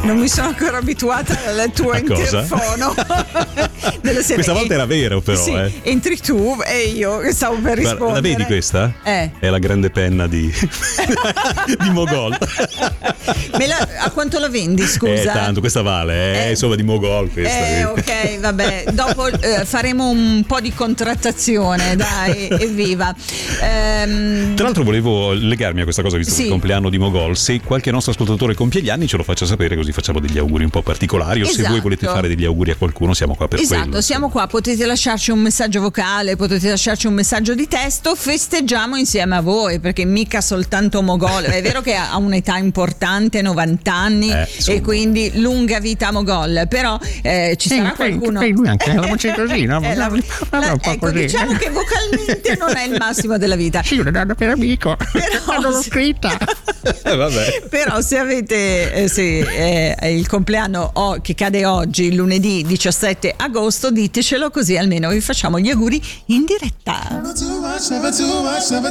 Non mi sono ancora abituata al tuo interfono. Questa volta era vero, però. Sì, entri tu e io che stavo per rispondere. La vedi questa? È la grande penna di Mogol. A quanto la vendi, scusa? Tanto, questa vale, insomma, di Mogol questa. Ok, vabbè. Dopo faremo un po' di contrattazione, dai, evviva. Tra l'altro volevo legarmi a questa cosa, visto il compleanno di Mogol. Se qualche nostro ascoltatore compie gli anni ce lo faccia sapere, così facciamo degli auguri un po' particolari, o se voi volete fare degli auguri a qualcuno siamo qua per quello. Esatto, siamo qua, potete lasciarci un messaggio vocale, potete lasciarci un messaggio di testo, festeggiamo insieme a voi, perché mica soltanto Mogol, è vero che ha un'età importante, 90 anni, e quindi lunga vita a Mogol, però ci sarà qualcuno... Lui anche la voce così, no? Ecco, diciamo che vocalmente non è il massimo della vita. Sì, una donna per amico, non l'ho scritta. Vabbè. Però se avete il compleanno che cade oggi, lunedì 17 agosto, ditecelo, così almeno vi facciamo gli auguri in diretta.